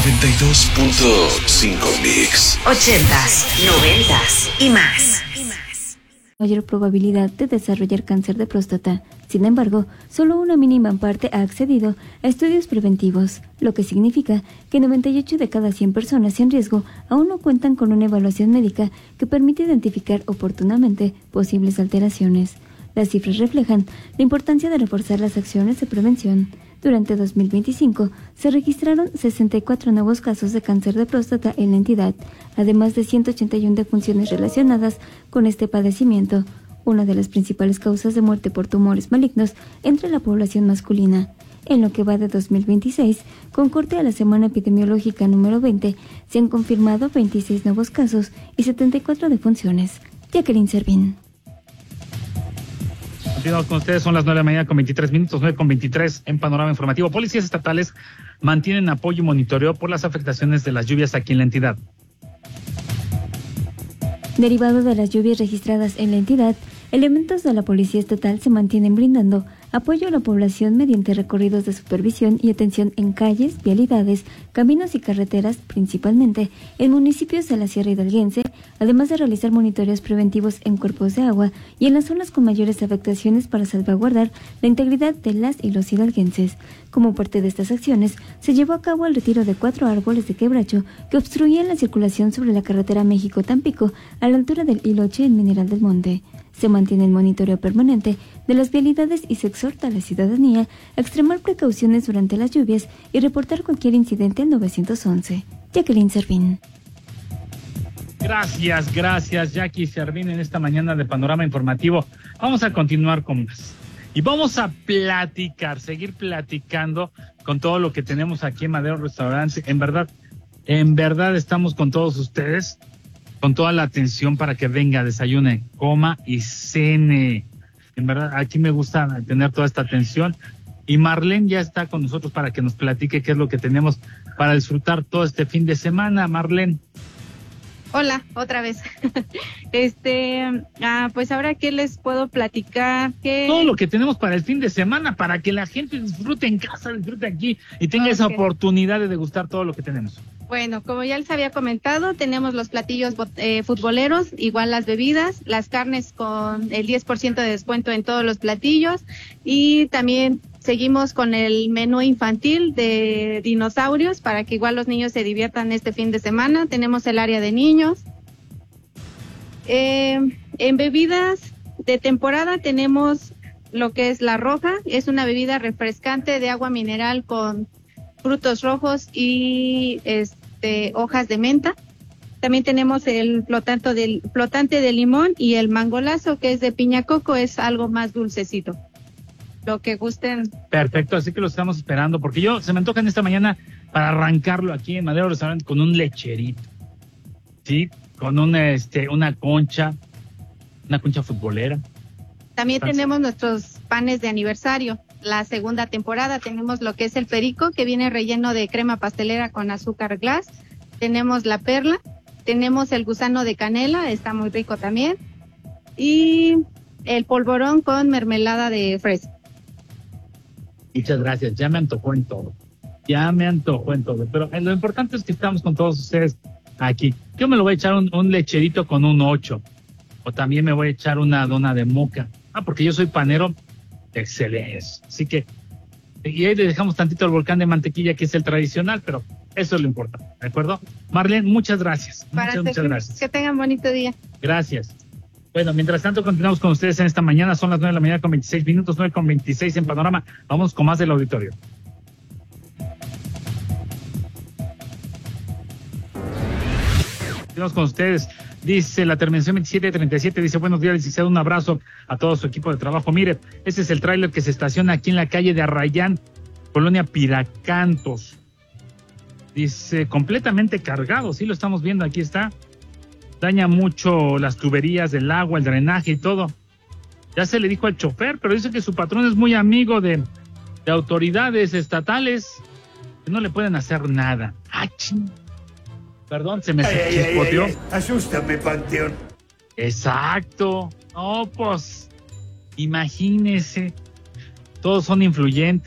92.5 Mix. 80s, 90s y más. Mayor probabilidad de desarrollar cáncer de próstata. Sin embargo, solo una mínima parte ha accedido a estudios preventivos, lo que significa que 98 de cada 100 personas en riesgo aún no cuentan con una evaluación médica que permite identificar oportunamente posibles alteraciones. Las cifras reflejan la importancia de reforzar las acciones de prevención. Durante 2025 se registraron 64 nuevos casos de cáncer de próstata en la entidad, además de 181 defunciones relacionadas con este padecimiento, una de las principales causas de muerte por tumores malignos entre la población masculina. En lo que va de 2026, con corte a la semana epidemiológica número 20, se han confirmado 26 nuevos casos y 74 defunciones. Jacqueline Servín. Continuamos con ustedes, son las 9 de la mañana con 23 minutos, 9 con 23 en Panorama Informativo. Policías estatales mantienen apoyo y monitoreo por las afectaciones de las lluvias aquí en la entidad. Derivado de las lluvias registradas en la entidad, elementos de la Policía Estatal se mantienen brindando apoyo a la población mediante recorridos de supervisión y atención en calles, vialidades, caminos y carreteras, principalmente en municipios de la Sierra Hidalguense, además de realizar monitoreos preventivos en cuerpos de agua y en las zonas con mayores afectaciones para salvaguardar la integridad de las y los hidalguenses. Como parte de estas acciones, se llevó a cabo el retiro de 4 árboles de quebracho que obstruían la circulación sobre la carretera México-Tampico a la altura del Hiloche en Mineral del Monte. Se mantiene el monitoreo permanente de las vialidades y se exhorta a la ciudadanía a extremar precauciones durante las lluvias y reportar cualquier incidente al 911. Jacqueline Servín. Gracias, Jackie Servín, en esta mañana de Panorama Informativo. Vamos a continuar con más. Y vamos a seguir platicando con todo lo que tenemos aquí en Madero Restaurante. En verdad estamos con todos ustedes, con toda la atención para que venga, desayune, coma y cene. En verdad, aquí me gusta tener toda esta atención. Y Marlene ya está con nosotros para que nos platique qué es lo que tenemos para disfrutar todo este fin de semana. Marlene. Hola, otra vez. Pues ahora, ¿qué les puedo platicar? Todo lo que tenemos para el fin de semana, para que la gente disfrute en casa, disfrute aquí y tenga esa oportunidad de degustar todo lo que tenemos. Bueno, como ya les había comentado, tenemos los platillos futboleros, igual las bebidas, las carnes con el 10% de descuento en todos los platillos y también seguimos con el menú infantil de dinosaurios para que igual los niños se diviertan este fin de semana. Tenemos el área de niños. En bebidas de temporada tenemos lo que es la roja, es una bebida refrescante de agua mineral con frutos rojos y hojas de menta. También tenemos el flotante de limón y el mangolazo, que es de piña coco, es algo más dulcecito. Lo que gusten. Perfecto, así que lo estamos esperando, porque se me antoja en esta mañana para arrancarlo aquí en Madero Restaurante con un lecherito, ¿sí? Con una concha futbolera. También tenemos nuestros panes de aniversario. La segunda temporada tenemos lo que es el perico, que viene relleno de crema pastelera con azúcar glass. Tenemos la perla, tenemos el gusano de canela, está muy rico también. Y el polvorón con mermelada de fresa. Muchas gracias, ya me antojó en todo. Pero lo importante es que estamos con todos ustedes aquí. Yo me lo voy a echar un lecherito con un 8. O también me voy a echar una dona de moca. Porque yo soy panero excelente. Así que, y ahí le dejamos tantito el volcán de mantequilla, que es el tradicional, pero eso es lo importante, ¿de acuerdo? Marlene, muchas gracias. Muchas gracias. Que tengan bonito día. Gracias. Bueno, mientras tanto continuamos con ustedes en esta mañana, son las 9 de la mañana con 26 minutos, 9 con 26 en Panorama. Vamos con más del auditorio. Continuamos con ustedes. Dice la terminación 2737, dice: buenos días, licenciado, un abrazo a todo su equipo de trabajo. Mire, este es el tráiler que se estaciona aquí en la calle de Arrayán, Colonia Piracantos. Dice, completamente cargado, sí lo estamos viendo, aquí está. Daña mucho las tuberías del agua, el drenaje y todo. Ya se le dijo al chofer, pero dice que su patrón es muy amigo de autoridades estatales, que no le pueden hacer nada. ¡Ah, ching! Perdón, se me chispoteó. Asústame, Panteón. Exacto. No, pues, imagínese. Todos son influyentes.